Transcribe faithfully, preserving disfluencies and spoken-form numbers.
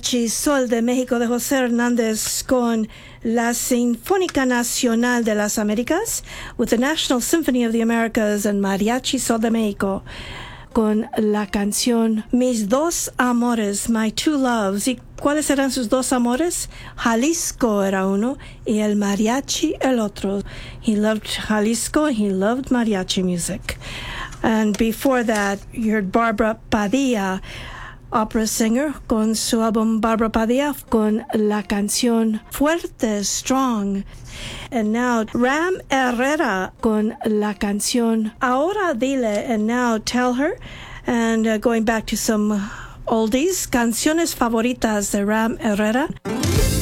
Sol de México de José Hernández con la Sinfónica Nacional de las Américas, with the National Symphony of the Americas and Mariachi Sol de México, con la canción Mis Dos Amores, My Two Loves. ¿Y cuáles eran sus dos amores? Jalisco era uno y el mariachi el otro. He loved Jalisco, he loved mariachi music. And before that, you heard Barbara Padilla, opera singer, con su álbum Barbara Padilla, con la canción Fuerte, Strong. And now Ram Herrera con la canción Ahora Dile, and now Tell Her. And uh, going back to some oldies, canciones favoritas de Ram Herrera.